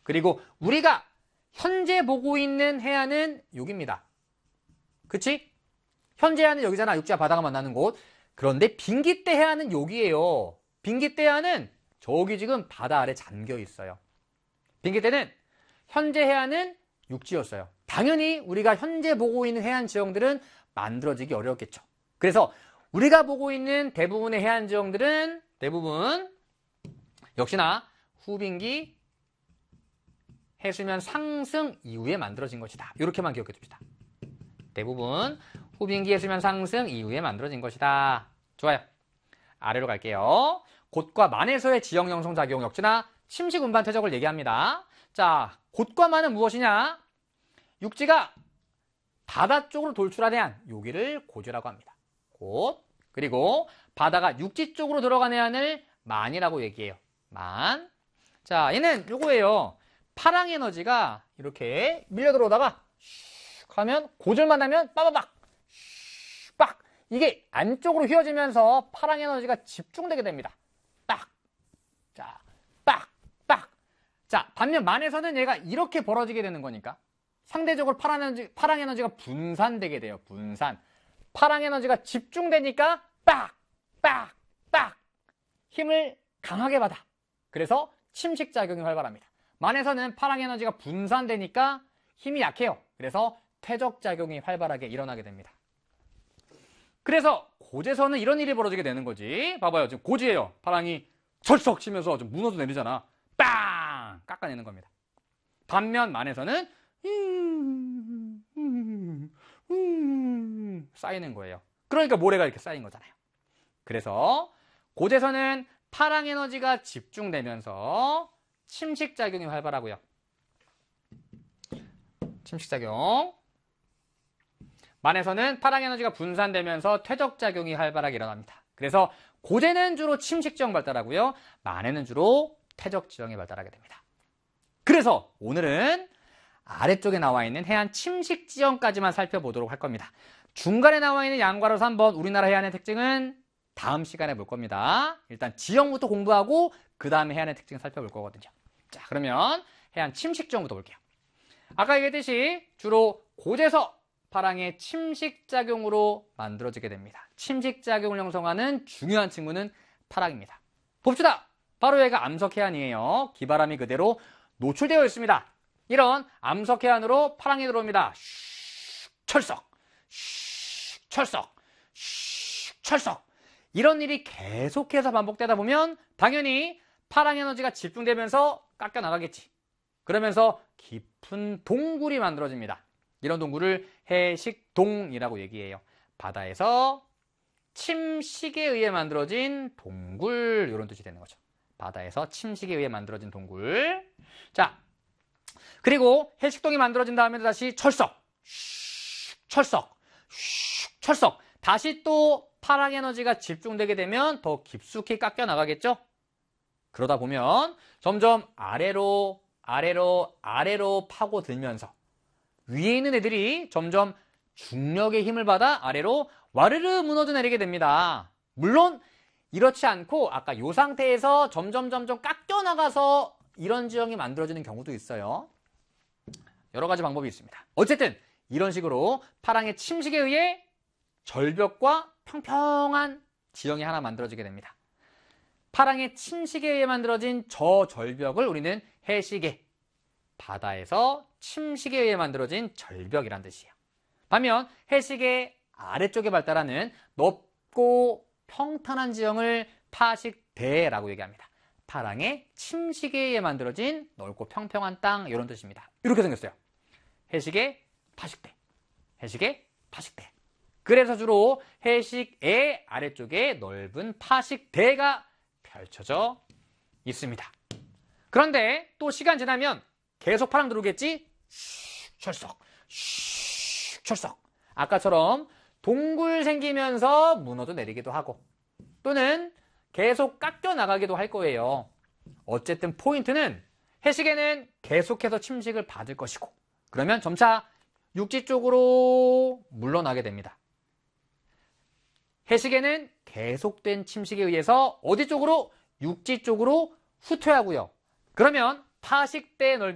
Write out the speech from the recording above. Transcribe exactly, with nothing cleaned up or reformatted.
그리고 우리가 현재 보고 있는 해안은 여기입니다. 그치? 현재 해안은 여기잖아. 육지와 바다가 만나는 곳. 그런데 빙깃대 해안은 여기예요. 빙깃대 해안은 저기 지금 바다 아래 잠겨 있어요. 빙깃대는 현재 해안은 육지였어요. 당연히 우리가 현재 보고 있는 해안 지형들은 만들어지기 어려웠겠죠. 그래서 우리가 보고 있는 대부분의 해안 지형들은 대부분 역시나 후빙기 해수면 상승 이후에 만들어진 것이다. 이렇게만 기억해 둡시다. 대부분 후빙기 해수면 상승 이후에 만들어진 것이다. 좋아요. 아래로 갈게요. 곧과 만에서의 지형 형성 작용 역시나 침식 운반 퇴적을 얘기합니다. 자, 곧과 만은 무엇이냐? 육지가 바다 쪽으로 돌출한 해안, 여기를 고지라고 합니다. 곧. 그리고 바다가 육지 쪽으로 들어간 해안을 만이라고 얘기해요. 만. 자, 얘는 요거예요. 파랑 에너지가 이렇게 밀려 들어오다가 슉 하면 고질만 하면 빠바박 슉 빡 이게 안쪽으로 휘어지면서 파랑 에너지가 집중되게 됩니다. 빡. 자, 빡. 빡. 자, 반면 만에서는 얘가 이렇게 벌어지게 되는 거니까 상대적으로 파랑 에너지, 파랑 에너지가 분산되게 돼요. 분산. 파랑 에너지가 집중되니까 빡! 빡! 빡! 힘을 강하게 받아. 그래서 침식작용이 활발합니다. 만에서는 파랑 에너지가 분산되니까 힘이 약해요. 그래서 퇴적작용이 활발하게 일어나게 됩니다. 그래서 고지에서는 이런 일이 벌어지게 되는 거지. 봐봐요. 지금 고지예요. 파랑이 철썩 치면서 좀 무너져 내리잖아. 빵! 깎아내는 겁니다. 반면 만에서는 음, 음, 음, 쌓이는 거예요. 그러니까 모래가 이렇게 쌓인 거잖아요. 그래서 고지에서는 파랑 에너지가 집중되면서 침식작용이 활발하고요. 침식작용. 만에서는 파랑 에너지가 분산되면서 퇴적작용이 활발하게 일어납니다. 그래서 고지는 주로 침식지형 발달하고요. 만에는 주로 퇴적지형이 발달하게 됩니다. 그래서 오늘은 아래쪽에 나와 있는 해안 침식지형까지만 살펴보도록 할 겁니다. 중간에 나와 있는 양과로 삼 번 우리나라 해안의 특징은 다음 시간에 볼 겁니다. 일단 지형부터 공부하고 그 다음에 해안의 특징을 살펴볼 거거든요. 자, 그러면 해안 침식지형부터 볼게요. 아까 얘기했듯이 주로 고지에서 파랑의 침식작용으로 만들어지게 됩니다. 침식작용을 형성하는 중요한 친구는 파랑입니다. 봅시다. 바로 얘가 암석해안이에요. 기바람이 그대로 노출되어 있습니다. 이런 암석해안으로 파랑이 들어옵니다. 슉, 철썩, 슉, 철썩, 슉, 철썩. 이런 일이 계속해서 반복되다 보면 당연히 파랑 에너지가 집중되면서 깎여 나가겠지. 그러면서 깊은 동굴이 만들어집니다. 이런 동굴을 해식동이라고 얘기해요. 바다에서 침식에 의해 만들어진 동굴, 이런 뜻이 되는 거죠. 바다에서 침식에 의해 만들어진 동굴. 자, 그리고 해식동이 만들어진 다음에 다시 철썩, 슉, 철썩, 슉, 철썩. 다시 또 파랑 에너지가 집중되게 되면 더 깊숙이 깎여 나가겠죠? 그러다 보면 점점 아래로, 아래로, 아래로 파고들면서 위에 있는 애들이 점점 중력의 힘을 받아 아래로 와르르 무너져 내리게 됩니다. 물론 이렇지 않고 아까 이 상태에서 점점 점점 깎여 나가서 이런 지형이 만들어지는 경우도 있어요. 여러 가지 방법이 있습니다. 어쨌든 이런 식으로 파랑의 침식에 의해 절벽과 평평한 지형이 하나 만들어지게 됩니다. 파랑의 침식에 의해 만들어진 저 절벽을 우리는 해식의, 바다에서 침식에 의해 만들어진 절벽이란 뜻이에요. 반면 해식의 아래쪽에 발달하는 넓고 평탄한 지형을 파식대라고 얘기합니다. 파랑의 침식에 의해 만들어진 넓고 평평한 땅, 이런 뜻입니다. 이렇게 생겼어요. 해식의 파식대, 해식의 파식대. 그래서 주로 해식의 아래쪽에 넓은 파식대가 펼쳐져 있습니다. 그런데 또 시간 지나면 계속 파랑 들어오겠지? 슉, 철썩, 슉, 철썩. 아까처럼 동굴 생기면서 무너져 내리기도 하고 또는 계속 깎여 나가기도 할 거예요. 어쨌든 포인트는 해식에는 계속해서 침식을 받을 것이고 그러면 점차 육지 쪽으로 물러나게 됩니다. 해식에는 계속된 침식에 의해서 어디 쪽으로? 육지 쪽으로 후퇴하고요. 그러면 파식대 넓이